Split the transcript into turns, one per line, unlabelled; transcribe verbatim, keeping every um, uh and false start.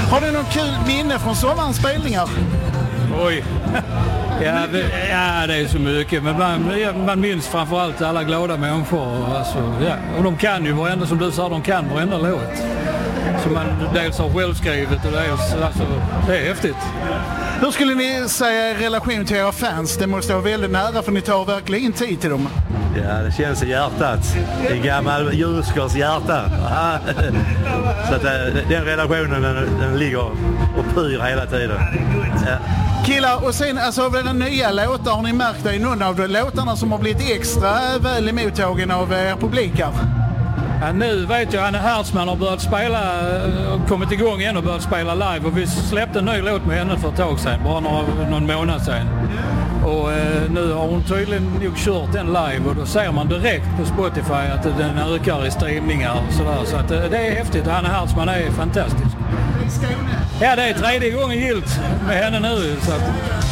Har du någon kul minne från sommarens spelningar?
Oj. Ja, ja, det är så mycket. Men man, man minns framförallt alla glada människor. Alltså, ja. Och de kan ju varenda, som du sa, de kan varenda låt. Som man dels har självskrivet och dels, alltså, det är häftigt.
Hur skulle ni säga i relation till era fans? Det måste vara väldigt nära för ni tar verkligen tid till dem.
Ja, det känns i hjärtat. Det är gammal Djurgårdens hjärta. Så att den relationen den, den ligger och pyr hela tiden. Ja.
Killar, och sen alltså den nya låtar, har ni märkt det i någon av de låtarna som har blivit extra väl emottagen av er publikar?
Ja, nu vet jag, Anne Hertzman har börjat spela, kommit igång igen och börjat spela live, och vi släppte en ny låt med henne för ett tag sedan, bara några, någon månad sedan. Och eh, nu har hon tydligen nog kört den live, och då ser man direkt på Spotify att den ökar i streamningar och sådär, så att det är häftigt. Anne Hertzman är fantastisk. Ja, det är tredje gången gilt med henne nu, så att